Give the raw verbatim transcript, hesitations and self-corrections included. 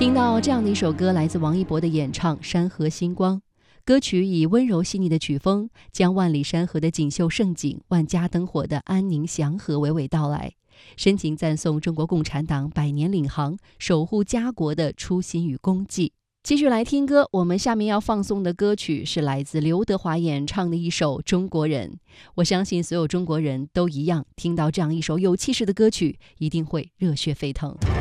听到这样的一首歌，来自王一博的演唱《山河星光》。歌曲以温柔细腻的曲风，将万里山河的锦绣盛景、万家灯火的安宁祥和娓娓道来，深情赞颂中国共产党百年领航、守护家国的初心与功绩。继续来听歌，我们下面要放送的歌曲是来自刘德华演唱的一首《中国人》。我相信所有中国人都一样，听到这样一首有气势的歌曲，一定会热血沸腾。